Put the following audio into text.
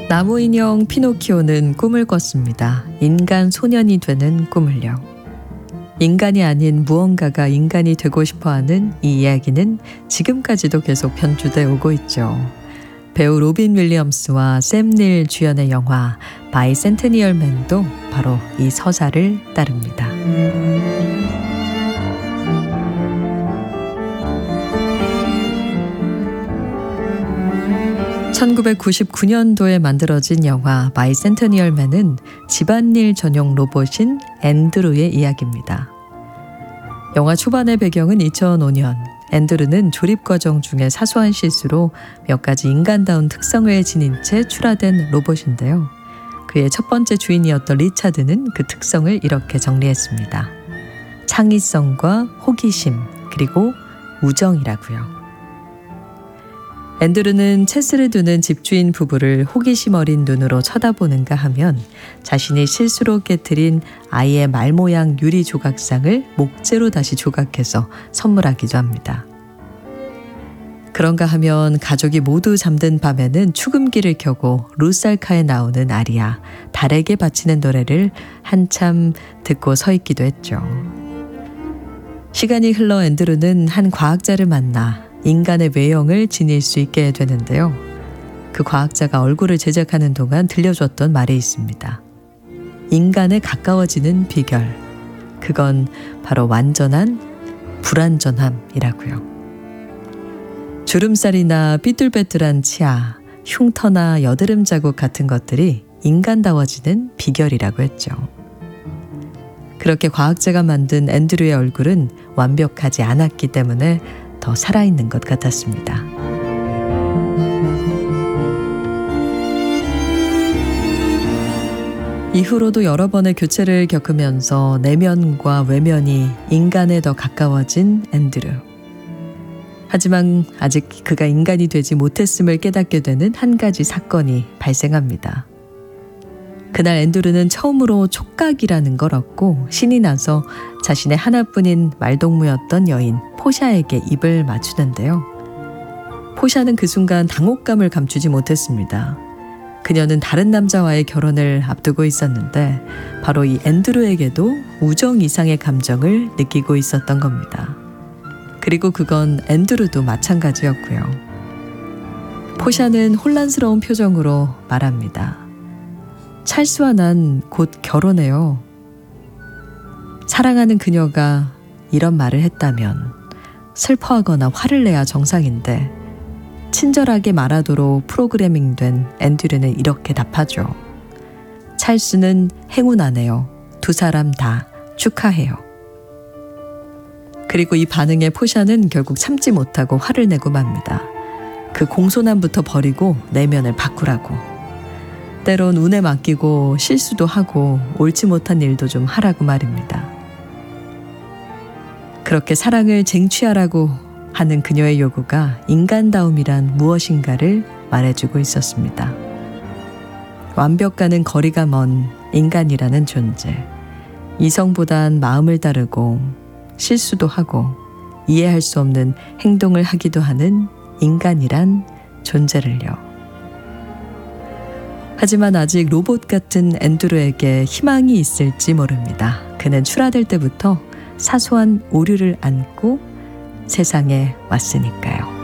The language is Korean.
나무 인형 피노키오는 꿈을 꿨습니다. 인간 소년이 되는 꿈을요. 인간이 아닌 무언가가 인간이 되고 싶어하는 이 이야기는 지금까지도 계속 편주돼 오고 있죠. 배우 로빈 윌리엄스와 샘 닐 주연의 영화 바이센테니얼 맨도 바로 이 서사를 따릅니다. 1999년도에 만들어진 영화 바이센테니얼 맨은 집안일 전용 로봇인 앤드루의 이야기입니다. 영화 초반의 배경은 2005년. 앤드루는 조립 과정 중에 사소한 실수로 몇 가지 인간다운 특성을 지닌 채 출하된 로봇인데요. 그의 첫 번째 주인이었던 리차드는 그 특성을 이렇게 정리했습니다. 창의성과 호기심, 그리고 우정이라고요. 앤드루는 체스를 두는 집주인 부부를 호기심 어린 눈으로 쳐다보는가 하면 자신이 실수로 깨트린 아이의 말 모양 유리 조각상을 목재로 다시 조각해서 선물하기도 합니다. 그런가 하면 가족이 모두 잠든 밤에는 축음기를 켜고 루살카에 나오는 아리아, 달에게 바치는 노래를 한참 듣고 서 있기도 했죠. 시간이 흘러 앤드루는 한 과학자를 만나 인간의 외형을 지닐 수 있게 되는데요. 그 과학자가 얼굴을 제작하는 동안 들려줬던 말이 있습니다. 인간에 가까워지는 비결, 그건 바로 완전한 불완전함이라고요. 주름살이나 삐뚤빼뚤한 치아, 흉터나 여드름 자국 같은 것들이 인간다워지는 비결이라고 했죠. 그렇게 과학자가 만든 앤드루의 얼굴은 완벽하지 않았기 때문에 더 살아있는 것 같았습니다. 이후로도 여러 번의 교체를 겪으면서 내면과 외면이 인간에 더 가까워진 앤드루. 하지만 아직 그가 인간이 되지 못했음을 깨닫게 되는 한 가지 사건이 발생합니다. 그날 앤드루는 처음으로 촉각이라는 걸 얻고 신이 나서 자신의 하나뿐인 말동무였던 여인 포샤에게 입을 맞추는데요. 포샤는 그 순간 당혹감을 감추지 못했습니다. 그녀는 다른 남자와의 결혼을 앞두고 있었는데 바로 이 앤드루에게도 우정 이상의 감정을 느끼고 있었던 겁니다. 그리고 그건 앤드루도 마찬가지였고요. 포샤는 혼란스러운 표정으로 말합니다. 찰스와 난 곧 결혼해요. 사랑하는 그녀가 이런 말을 했다면 슬퍼하거나 화를 내야 정상인데 친절하게 말하도록 프로그래밍된 앤드류는 이렇게 답하죠. 찰스는 행운하네요. 두 사람 다 축하해요. 그리고 이 반응에 포샤는 결국 참지 못하고 화를 내고 맙니다. 그 공손함부터 버리고 내면을 바꾸라고. 때론 운에 맡기고 실수도 하고 옳지 못한 일도 좀 하라고 말입니다. 그렇게 사랑을 쟁취하라고 하는 그녀의 요구가 인간다움이란 무엇인가를 말해주고 있었습니다. 완벽과는 거리가 먼 인간이라는 존재. 이성보단 마음을 다루고 실수도 하고 이해할 수 없는 행동을 하기도 하는 인간이란 존재를요. 하지만 아직 로봇 같은 앤드루에게 희망이 있을지 모릅니다. 그는 출하될 때부터 사소한 오류를 안고 세상에 왔으니까요.